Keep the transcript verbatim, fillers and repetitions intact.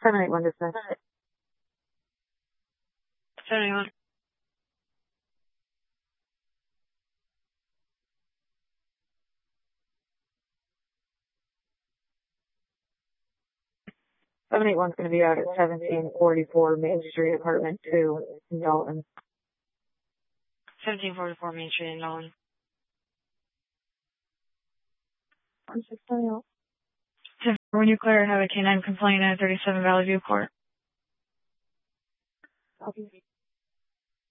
seven eight one dismissed. seven eight one. seven eight one's going to be out at seventeen forty-four Main Street, apartment two in Dalton. seventeen forty-four Main Street in Dalton. one six nine zero. When you clear, have a K nine complaint at thirty-seven Valley View Court. Copy.